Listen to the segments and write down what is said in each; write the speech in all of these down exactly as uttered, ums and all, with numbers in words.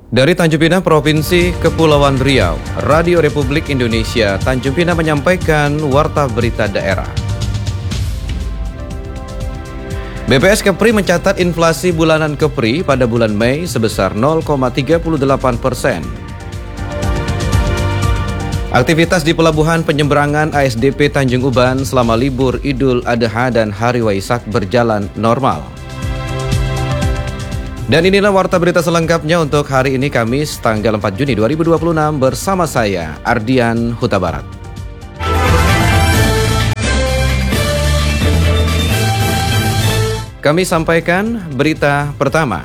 Dari Tanjung Pinang, Provinsi Kepulauan Riau, Radio Republik Indonesia Tanjung Pinang menyampaikan Warta Berita Daerah. B P S Kepri mencatat inflasi bulanan Kepri pada bulan Mei sebesar nol koma tiga delapan persen. Aktivitas di Pelabuhan Penyeberangan A S D P Tanjung Uban selama libur Idul Adha dan Hari Waisak berjalan normal. Dan inilah warta berita selengkapnya untuk hari ini Kamis tanggal empat Juni dua ribu dua puluh enam bersama saya Ardian Huta Barat. Kami sampaikan berita pertama.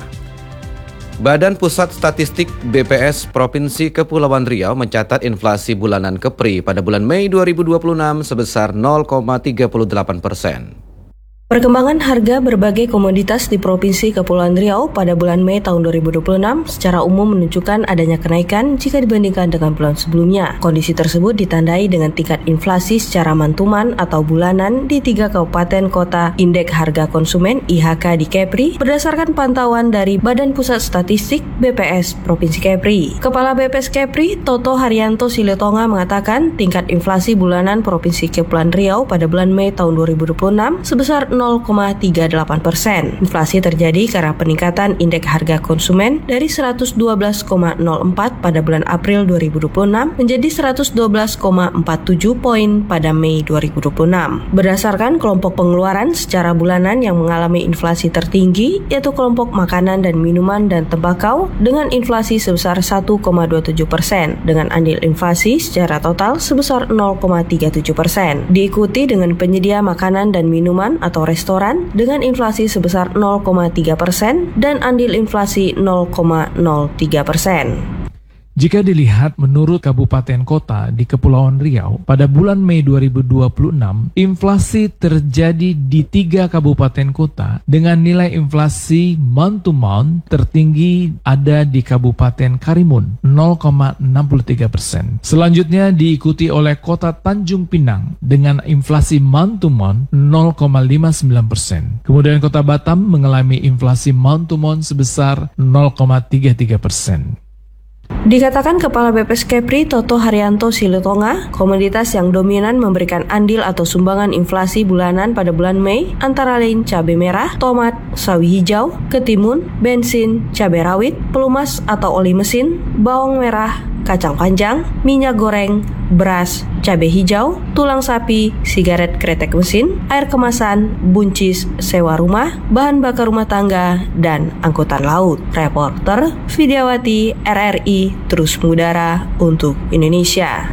Badan Pusat Statistik B P S Provinsi Kepulauan Riau mencatat inflasi bulanan Kepri pada bulan Mei dua ribu dua puluh enam sebesar nol koma tiga delapan persen. Perkembangan harga berbagai komoditas di Provinsi Kepulauan Riau pada bulan Mei tahun dua ribu dua puluh enam secara umum menunjukkan adanya kenaikan jika dibandingkan dengan bulan sebelumnya. Kondisi tersebut ditandai dengan tingkat inflasi secara mantuman atau bulanan di tiga kabupaten kota. Indeks harga konsumen I H K di Kepri berdasarkan pantauan dari Badan Pusat Statistik B P S Provinsi Kepri. Kepala B P S Kepri Toto Haryanto Siletonga mengatakan tingkat inflasi bulanan Provinsi Kepulauan Riau pada bulan Mei tahun dua ribu dua puluh enam sebesar nol koma tiga delapan persen. Inflasi terjadi karena peningkatan indeks harga konsumen dari seratus dua belas koma nol empat pada bulan April dua ribu dua puluh enam menjadi seratus dua belas koma empat tujuh poin pada Mei dua ribu dua puluh enam. Berdasarkan kelompok pengeluaran secara bulanan yang mengalami inflasi tertinggi yaitu kelompok makanan dan minuman dan tembakau dengan inflasi sebesar satu koma dua tujuh persen dengan andil inflasi secara total sebesar nol koma tiga tujuh persen. Diikuti dengan penyedia makanan dan minuman atau restoran dengan inflasi sebesar nol koma tiga persen dan andil inflasi nol koma nol tiga persen. Jika dilihat menurut kabupaten kota di Kepulauan Riau, pada bulan Mei dua ribu dua puluh enam, inflasi terjadi di tiga kabupaten kota dengan nilai inflasi month to month tertinggi ada di Kabupaten Karimun, nol koma enam tiga persen. Selanjutnya diikuti oleh Kota Tanjung Pinang dengan inflasi month to month nol koma lima sembilan persen. Kemudian Kota Batam mengalami inflasi month to month sebesar nol koma tiga tiga persen. Dikatakan Kepala B P S Kepri Toto Haryanto Siletonga, komoditas yang dominan memberikan andil atau sumbangan inflasi bulanan pada bulan Mei antara lain cabai merah, tomat, sawi hijau, ketimun, bensin, cabai rawit, pelumas atau oli mesin, bawang merah, kacang panjang, minyak goreng, beras, cabai hijau, tulang sapi, sigaret kretek mesin, air kemasan, buncis, sewa rumah, bahan bakar rumah tangga, dan angkutan laut. Reporter Vidyawati R R I terus mengudara untuk Indonesia.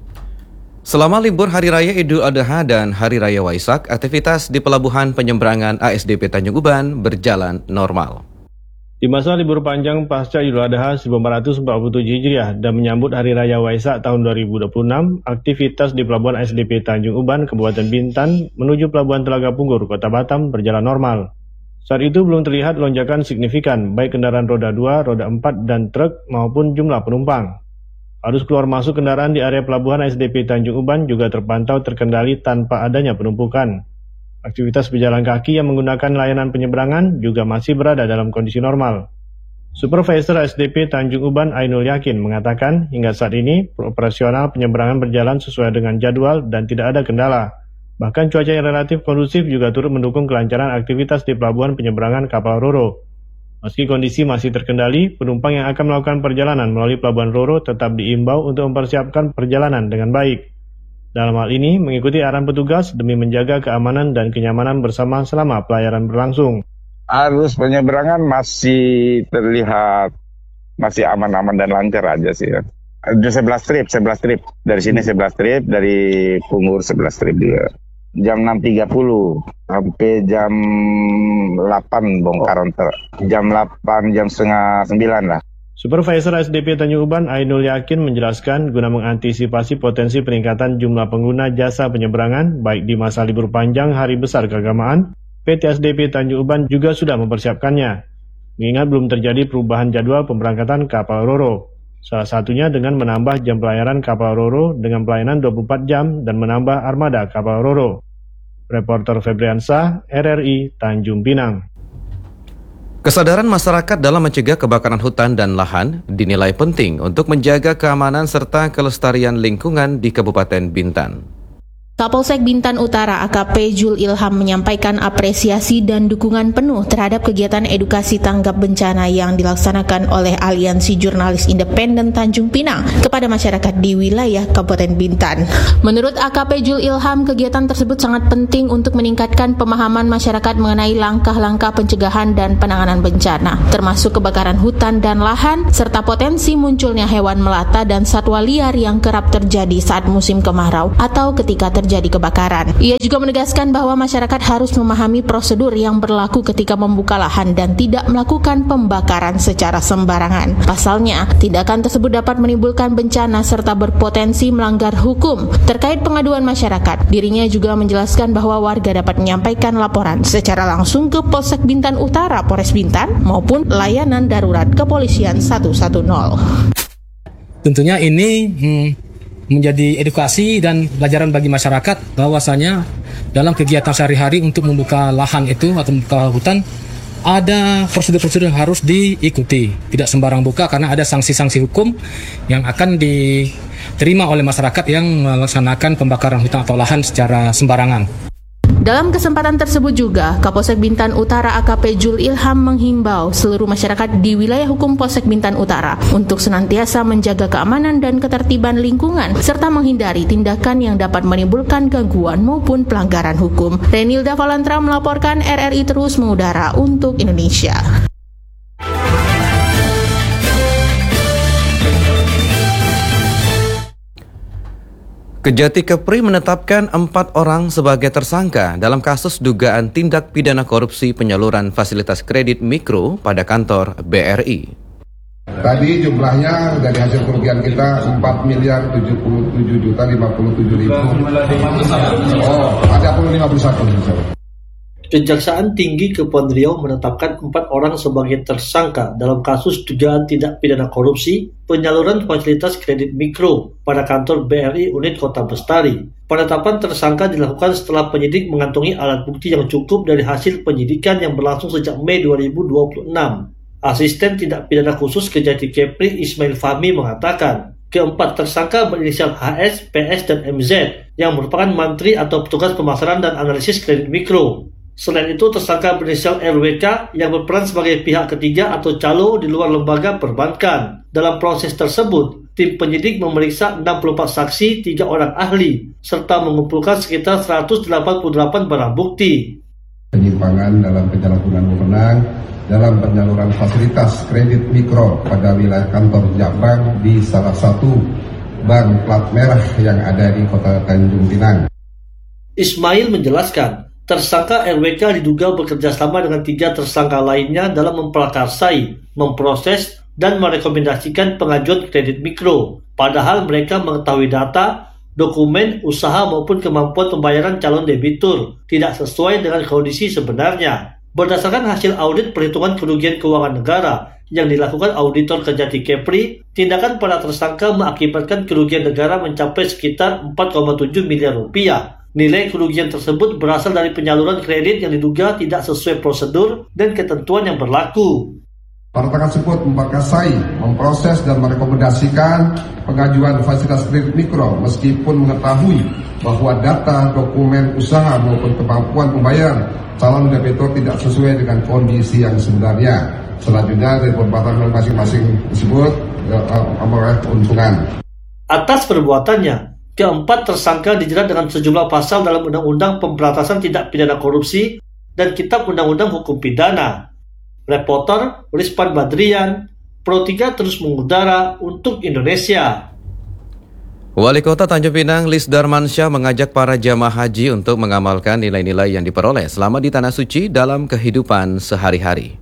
Selama libur Hari Raya Idul Adha dan Hari Raya Waisak, aktivitas di Pelabuhan Penyeberangan A S D P Tanjung Uban berjalan normal. Di masa libur panjang pasca Idul Adha seribu empat ratus empat puluh tujuh Hijriah dan menyambut Hari Raya Waisak tahun dua ribu dua puluh enam, aktivitas di Pelabuhan A S D P Tanjung Uban, Kabupaten Bintan menuju Pelabuhan Telaga Punggur, Kota Batam berjalan normal. Saat itu belum terlihat lonjakan signifikan baik kendaraan roda dua, roda empat, dan truk maupun jumlah penumpang. Arus keluar masuk kendaraan di area Pelabuhan A S D P Tanjung Uban juga terpantau terkendali tanpa adanya penumpukan. Aktivitas pejalan kaki yang menggunakan layanan penyeberangan juga masih berada dalam kondisi normal. Supervisor A S D P Tanjung Uban Ainul Yakin mengatakan hingga saat ini operasional penyeberangan berjalan sesuai dengan jadwal dan tidak ada kendala. Bahkan cuaca yang relatif kondusif juga turut mendukung kelancaran aktivitas di pelabuhan penyeberangan kapal Roro. Meski kondisi masih terkendali, penumpang yang akan melakukan perjalanan melalui pelabuhan Roro tetap diimbau untuk mempersiapkan perjalanan dengan baik. Dalam hal ini, mengikuti arahan petugas demi menjaga keamanan dan kenyamanan bersama selama pelayaran berlangsung. Arus penyeberangan masih terlihat masih aman-aman dan lancar aja sih ya. Ada sebelas trip, sebelas trip. Dari sini sebelas trip, dari Punggur sebelas trip juga. Jam enam tiga puluh sampai jam delapan bongkaran ter. Jam delapan, jam setengah sembilan lah. Supervisor A S D P Tanjung Uban Ainul Yakin menjelaskan guna mengantisipasi potensi peningkatan jumlah pengguna jasa penyeberangan baik di masa libur panjang Hari Besar Keagamaan, P T A S D P Tanjung Uban juga sudah mempersiapkannya. Mengingat belum terjadi perubahan jadwal pemberangkatan kapal Roro. Salah satunya dengan menambah jam pelayaran kapal Roro dengan pelayanan dua puluh empat jam dan menambah armada kapal Roro. Reporter Febriansah, R R I, Tanjung Pinang. Kesadaran masyarakat dalam mencegah kebakaran hutan dan lahan dinilai penting untuk menjaga keamanan serta kelestarian lingkungan di Kabupaten Bintan. Kapolsek Bintan Utara A K P Jul Ilham menyampaikan apresiasi dan dukungan penuh terhadap kegiatan edukasi tanggap bencana yang dilaksanakan oleh Aliansi Jurnalis Independen Tanjung Pinang kepada masyarakat di wilayah Kabupaten Bintan. Menurut A K P Jul Ilham, kegiatan tersebut sangat penting untuk meningkatkan pemahaman masyarakat mengenai langkah-langkah pencegahan dan penanganan bencana, termasuk kebakaran hutan dan lahan, serta potensi munculnya hewan melata dan satwa liar yang kerap terjadi saat musim kemarau atau ketika terjadi terjadi kebakaran. Ia juga menegaskan bahwa masyarakat harus memahami prosedur yang berlaku ketika membuka lahan dan tidak melakukan pembakaran secara sembarangan. Pasalnya, tindakan tersebut dapat menimbulkan bencana serta berpotensi melanggar hukum. Terkait pengaduan masyarakat, dirinya juga menjelaskan bahwa warga dapat menyampaikan laporan secara langsung ke Polsek Bintan Utara, Polres Bintan, maupun layanan darurat kepolisian seratus sepuluh. Tentunya ini hmm, menjadi edukasi dan pelajaran bagi masyarakat bahwasanya dalam kegiatan sehari-hari untuk membuka lahan itu atau membuka hutan ada prosedur-prosedur yang harus diikuti. Tidak sembarang buka karena ada sanksi-sanksi hukum yang akan diterima oleh masyarakat yang melaksanakan pembakaran hutan atau lahan secara sembarangan. Dalam kesempatan tersebut juga, Kapolsek Bintan Utara A K P Jul Ilham menghimbau seluruh masyarakat di wilayah hukum Polsek Bintan Utara untuk senantiasa menjaga keamanan dan ketertiban lingkungan serta menghindari tindakan yang dapat menimbulkan gangguan maupun pelanggaran hukum. Renilda Valantra melaporkan R R I Terus Mengudara untuk Indonesia. Kejati Kepri menetapkan empat orang sebagai tersangka dalam kasus dugaan tindak pidana korupsi penyaluran fasilitas kredit mikro pada kantor B R I. Tadi jumlahnya dari hasil kerugian kita empat miliar tujuh puluh tujuh juta lima puluh tujuh ribu. Oh, ada pun lima puluh satu. Kejaksaan Tinggi Kepulauan Riau menetapkan empat orang sebagai tersangka dalam kasus dugaan tindak pidana korupsi penyaluran fasilitas kredit mikro pada kantor B R I unit Kota Bestari. Penetapan tersangka dilakukan setelah penyidik mengantongi alat bukti yang cukup dari hasil penyidikan yang berlangsung sejak Mei dua ribu dua puluh enam. Asisten Tindak Pidana Khusus Kejati Kepri Ismail Fahmi mengatakan, keempat tersangka berinisial H S, P S, dan M Z yang merupakan mantri atau petugas pemasaran dan analisis kredit mikro. Selain itu, tersangka berinisial R W K yang berperan sebagai pihak ketiga atau calo di luar lembaga perbankan. Dalam proses tersebut, tim penyidik memeriksa enam puluh empat saksi, tiga orang ahli, serta mengumpulkan sekitar seratus delapan puluh delapan barang bukti. Penyimpangan dalam penyalahgunaan wewenang dalam penyaluran fasilitas kredit mikro pada wilayah kantor Jakbank di salah satu bank plat merah yang ada di Kota Tanjung Pinang. Ismail menjelaskan, tersangka R W K diduga bekerjasama dengan tiga tersangka lainnya dalam memprakarsai, memproses, dan merekomendasikan pengajuan kredit mikro. Padahal mereka mengetahui data, dokumen, usaha maupun kemampuan pembayaran calon debitur tidak sesuai dengan kondisi sebenarnya. Berdasarkan hasil audit perhitungan kerugian keuangan negara yang dilakukan auditor Kejati Kepri, tindakan para tersangka mengakibatkan kerugian negara mencapai sekitar empat koma tujuh miliar rupiah. Nilai kerugian tersebut berasal dari penyaluran kredit yang diduga tidak sesuai prosedur dan ketentuan yang berlaku. Para tersebut memperkasai, memproses, dan merekomendasikan pengajuan fasilitas kredit mikro meskipun mengetahui bahwa data, dokumen, usaha maupun kemampuan pembayaran calon debitur tidak sesuai dengan kondisi yang sebenarnya. Selanjutnya dari perbuatan masing-masing tersebut memperoleh keuntungan. Atas perbuatannya, keempat tersangka dijerat dengan sejumlah pasal dalam Undang-Undang Pemberantasan Tindak Pidana Korupsi dan Kitab Undang-Undang Hukum Pidana. Reporter Rispan Badrian, Pro tiga Terus Mengudara untuk Indonesia. Wali Kota Tanjung Pinang Lis Darmansyah mengajak para jamaah haji untuk mengamalkan nilai-nilai yang diperoleh selama di Tanah Suci dalam kehidupan sehari-hari.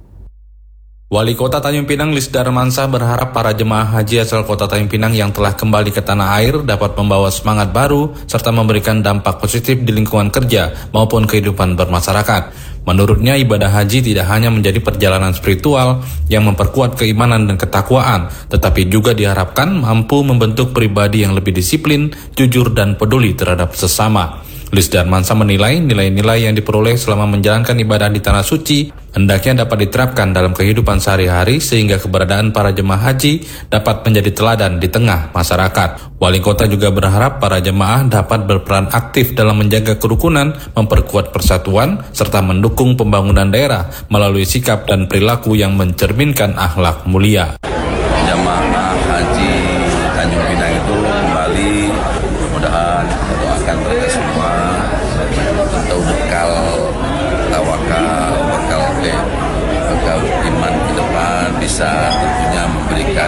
Wali Kota Tanjung Pinang Lis Darmansyah berharap para jemaah haji asal Kota Tanjung Pinang yang telah kembali ke tanah air dapat membawa semangat baru serta memberikan dampak positif di lingkungan kerja maupun kehidupan bermasyarakat. Menurutnya, ibadah haji tidak hanya menjadi perjalanan spiritual yang memperkuat keimanan dan ketakwaan, tetapi juga diharapkan mampu membentuk pribadi yang lebih disiplin, jujur, dan peduli terhadap sesama. Lis Darmansyah menilai nilai-nilai yang diperoleh selama menjalankan ibadah di Tanah Suci hendaknya dapat diterapkan dalam kehidupan sehari-hari sehingga keberadaan para jemaah haji dapat menjadi teladan di tengah masyarakat. Wali kota juga berharap para jemaah dapat berperan aktif dalam menjaga kerukunan, memperkuat persatuan, serta mendukung pembangunan daerah melalui sikap dan perilaku yang mencerminkan akhlak mulia. Jemaah haji Tanjung Pinang itu kembali, mudah-mudahan kita doakan mereka semua untuk bekal tawakal, bekal ke bekal iman ke depan bisa tentunya memberikan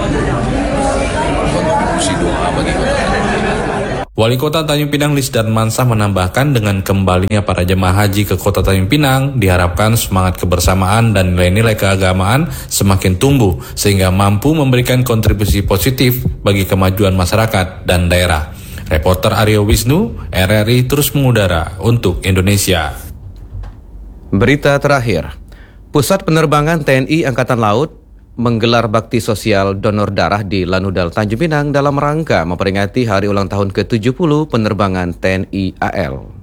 kontribusi doa bagi kota Tanjung Pinang. Wali Kota Tanjung Pinang Lis Darmansyah menambahkan dengan kembalinya para jemaah haji ke Kota Tanjung Pinang diharapkan semangat kebersamaan dan nilai-nilai keagamaan semakin tumbuh sehingga mampu memberikan kontribusi positif bagi kemajuan masyarakat dan daerah. Reporter Aryo Wisnu, R R I terus mengudara untuk Indonesia. Berita terakhir, Pusat Penerbangan T N I Angkatan Laut menggelar bakti sosial donor darah di Lanudal Tanjung Pinang dalam rangka memperingati hari ulang tahun ke tujuh puluh penerbangan T N I A L.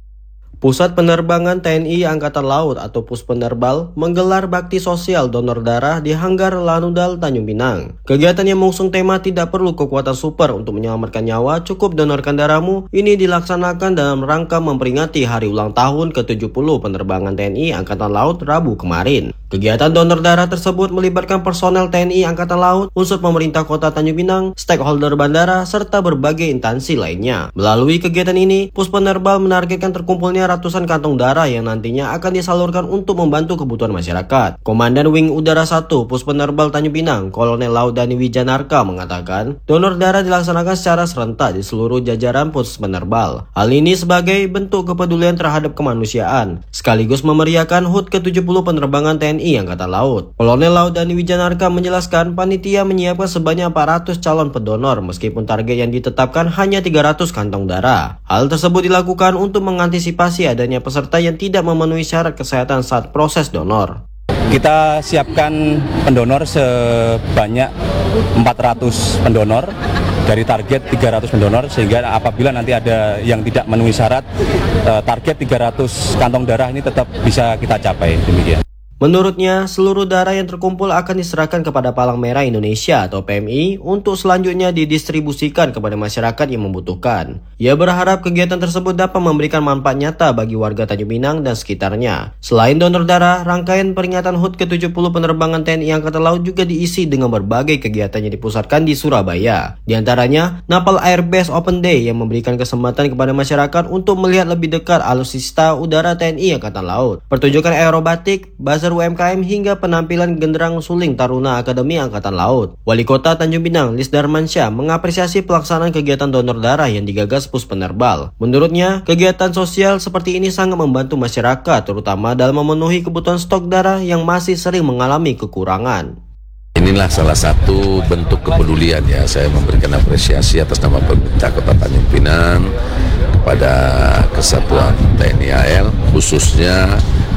Pusat Penerbangan T N I Angkatan Laut atau Puspenerbal menggelar bakti sosial donor darah di Hanggar Lanudal Tanjung Pinang. Kegiatan yang mengusung tema tidak perlu kekuatan super untuk menyelamatkan nyawa, cukup donorkan darahmu, ini dilaksanakan dalam rangka memperingati hari ulang tahun ke tujuh puluh penerbangan T N I Angkatan Laut Rabu kemarin. Kegiatan donor darah tersebut melibatkan personel T N I Angkatan Laut, unsur pemerintah kota Tanjung Pinang, stakeholder bandara, serta berbagai instansi lainnya. Melalui kegiatan ini, Puspenerbal menargetkan terkumpulnya ratusan kantong darah yang nantinya akan disalurkan untuk membantu kebutuhan masyarakat. Komandan Wing Udara satu Puspenerbal Tanjung Pinang, Kolonel Laut Dani Wijanarka mengatakan, donor darah dilaksanakan secara serentak di seluruh jajaran Puspenerbal. Hal ini sebagai bentuk kepedulian terhadap kemanusiaan, sekaligus memeriahkan H U T ke tujuh puluh penerbangan T N I Angkatan Laut. Kolonel Laut Dani Wijanarka menjelaskan, panitia menyiapkan sebanyak empat ratus calon pendonor meskipun target yang ditetapkan hanya tiga ratus kantong darah. Hal tersebut dilakukan untuk mengantisipasi adanya peserta yang tidak memenuhi syarat kesehatan saat proses donor. Kita siapkan pendonor sebanyak empat ratus pendonor dari target tiga ratus pendonor, sehingga apabila nanti ada yang tidak memenuhi syarat, target tiga ratus kantong darah ini tetap bisa kita capai. Demikian. Menurutnya, seluruh darah yang terkumpul akan diserahkan kepada Palang Merah Indonesia atau P M I untuk selanjutnya didistribusikan kepada masyarakat yang membutuhkan. Ia berharap kegiatan tersebut dapat memberikan manfaat nyata bagi warga Tanjung Pinang dan sekitarnya. Selain donor darah, rangkaian peringatan H U T ke tujuh puluh penerbangan T N I Angkatan Laut juga diisi dengan berbagai kegiatan yang dipusatkan di Surabaya. Di antaranya, Napal Air Base Open Day yang memberikan kesempatan kepada masyarakat untuk melihat lebih dekat alutsista udara T N I Angkatan Laut, pertunjukan aerobatik, bazar U M K M hingga penampilan genderang suling Taruna Akademi Angkatan Laut. Wali Kota Tanjung Pinang Lis Darmansyah mengapresiasi pelaksanaan kegiatan donor darah yang digagas Puspenerbal. Menurutnya, kegiatan sosial seperti ini sangat membantu masyarakat, terutama dalam memenuhi kebutuhan stok darah yang masih sering mengalami kekurangan. Inilah salah satu bentuk kepedulian ya, saya memberikan apresiasi atas nama pemerintah Kota Tanjung Pinang kepada Kesatuan T N I A L, khususnya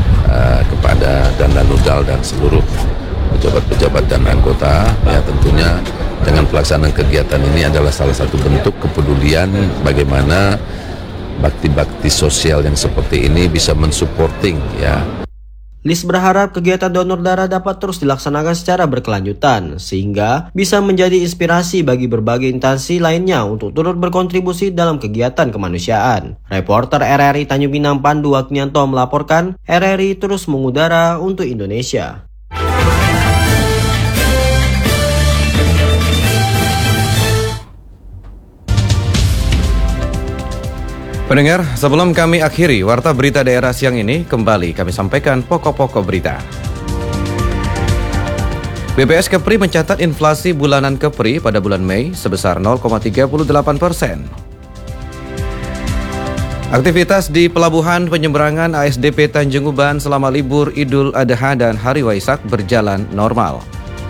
Uh, kepada dan Lanudal dan seluruh pejabat-pejabat dan anggota. Ya, tentunya dengan pelaksanaan kegiatan ini adalah salah satu bentuk kepedulian bagaimana bakti-bakti sosial yang seperti ini bisa mensupporting ya. Lis berharap kegiatan donor darah dapat terus dilaksanakan secara berkelanjutan, sehingga bisa menjadi inspirasi bagi berbagai instansi lainnya untuk turut berkontribusi dalam kegiatan kemanusiaan. Reporter R R I Tanjung Pinang Pandu Agnianto melaporkan, R R I terus mengudara untuk Indonesia. Pendengar, sebelum kami akhiri Warta Berita Daerah siang ini, kembali kami sampaikan pokok-pokok berita. B P S Kepri mencatat inflasi bulanan Kepri pada bulan Mei sebesar nol koma tiga delapan persen. Aktivitas di Pelabuhan Penyeberangan A S D P Tanjung Uban selama libur Idul Adha dan Hari Waisak berjalan normal.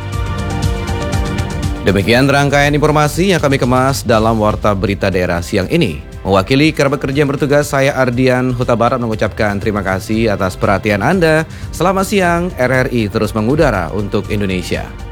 Demikian rangkaian informasi yang kami kemas dalam Warta Berita Daerah siang ini. Mewakili kerabat kerja yang bertugas, saya Ardian Huta Barat mengucapkan terima kasih atas perhatian Anda. Selamat siang, R R I terus mengudara untuk Indonesia.